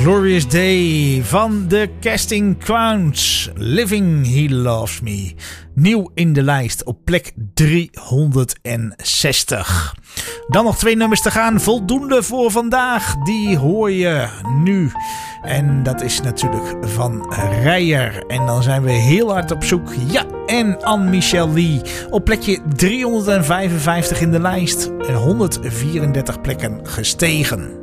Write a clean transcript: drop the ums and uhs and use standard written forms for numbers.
Glorious Day van de Casting Crowns. Living He Loves Me. Nieuw in de lijst op plek 360. Dan nog 2 nummers te gaan. Voldoende voor vandaag. Die hoor je nu. En dat is natuurlijk van Rijer. En dan zijn we heel hard op zoek. Ja, en Anne-Michel Lee. Op plekje 355 in de lijst. En 134 plekken gestegen.